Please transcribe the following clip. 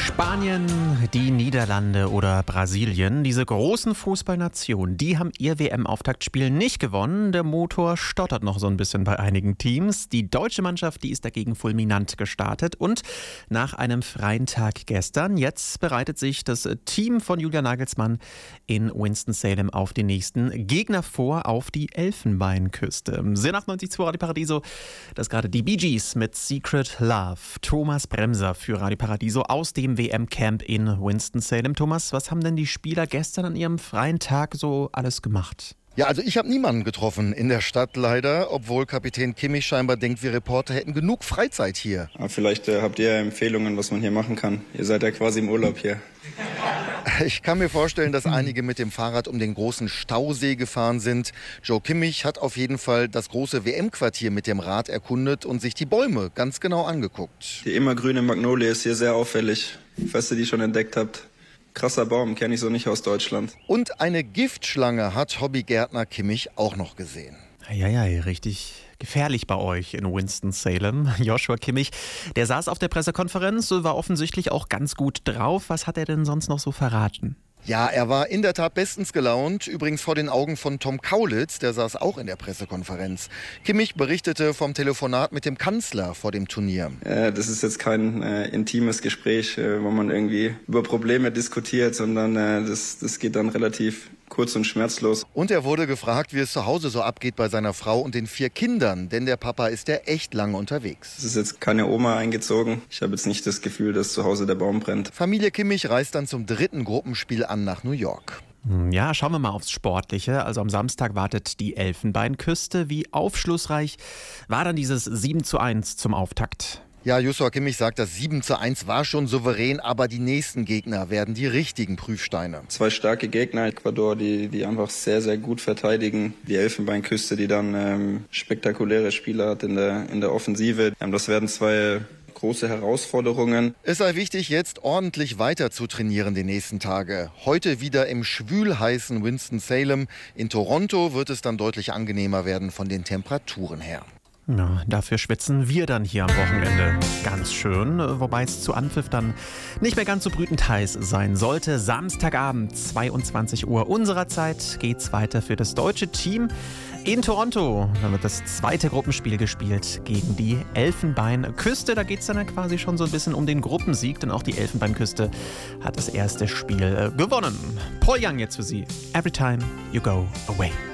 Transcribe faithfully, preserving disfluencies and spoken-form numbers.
Spanien, die Niederlande oder Brasilien, diese großen Fußballnationen, die haben ihr W M-Auftaktspiel nicht gewonnen. Der Motor stottert noch so ein bisschen bei einigen Teams. Die deutsche Mannschaft, die ist dagegen fulminant gestartet. Und nach einem freien Tag gestern, jetzt bereitet sich das Team von Julian Nagelsmann in Winston-Salem auf den nächsten Gegner vor, auf die Elfenbeinküste. Sin achtundneunzig Komma zwei Radio Paradiso, das gerade die Bee Gees mit Secret Love. Thomas Bremser für Radio Paradiso aus dem W M-Camp in Winston-Salem. Thomas, was haben denn die Spieler gestern an ihrem freien Tag so alles gemacht? Ja, also ich habe niemanden getroffen in der Stadt leider, obwohl Kapitän Kimmich scheinbar denkt, wir Reporter hätten genug Freizeit hier. Aber vielleicht äh, habt ihr ja Empfehlungen, was man hier machen kann. Ihr seid ja quasi im Urlaub hier. Ich kann mir vorstellen, dass einige mit dem Fahrrad um den großen Stausee gefahren sind. Joe Kimmich hat auf jeden Fall das große W M-Quartier mit dem Rad erkundet und sich die Bäume ganz genau angeguckt. Die immergrüne Magnolie ist hier sehr auffällig, falls ihr die schon entdeckt habt. Krasser Baum, kenne ich so nicht aus Deutschland. Und eine Giftschlange hat Hobbygärtner Kimmich auch noch gesehen. Ja, ja, richtig gefährlich bei euch in Winston-Salem. Joshua Kimmich, der saß auf der Pressekonferenz, war offensichtlich auch ganz gut drauf. Was hat er denn sonst noch so verraten? Ja, er war in der Tat bestens gelaunt, übrigens vor den Augen von Tom Kaulitz, der saß auch in der Pressekonferenz. Kimmich berichtete vom Telefonat mit dem Kanzler vor dem Turnier. Äh, das ist jetzt kein äh, intimes Gespräch, äh, wo man irgendwie über Probleme diskutiert, sondern äh, das, das geht dann relativ kurz und schmerzlos. Und er wurde gefragt, wie es zu Hause so abgeht bei seiner Frau und den vier Kindern, denn der Papa ist ja echt lange unterwegs. Es ist jetzt keine Oma eingezogen. Ich habe jetzt nicht das Gefühl, dass zu Hause der Baum brennt. Familie Kimmich reist dann zum dritten Gruppenspiel an nach New York. Ja, schauen wir mal aufs Sportliche. Also am Samstag wartet die Elfenbeinküste. Wie aufschlussreich war dann dieses sieben zu eins zum Auftakt? Ja, Joshua Kimmich sagt, das sieben zu eins war schon souverän, aber die nächsten Gegner werden die richtigen Prüfsteine. Zwei starke Gegner, Ecuador, die, die einfach sehr, sehr gut verteidigen. Die Elfenbeinküste, die dann ähm, spektakuläre Spieler hat in der, in der Offensive. Ähm, das werden zwei große Herausforderungen. Es sei wichtig, jetzt ordentlich weiter zu trainieren die nächsten Tage. Heute wieder im schwülheißen Winston-Salem. In Toronto wird es dann deutlich angenehmer werden von den Temperaturen her. Ja, dafür schwitzen wir dann hier am Wochenende ganz schön, wobei es zu Anpfiff dann nicht mehr ganz so brütend heiß sein sollte. Samstagabend, zweiundzwanzig Uhr unserer Zeit, geht's weiter für das deutsche Team in Toronto. Da wird das zweite Gruppenspiel gespielt gegen die Elfenbeinküste. Da geht's dann quasi schon so ein bisschen um den Gruppensieg, denn auch die Elfenbeinküste hat das erste Spiel gewonnen. Paul Young jetzt für Sie. Every time you go away.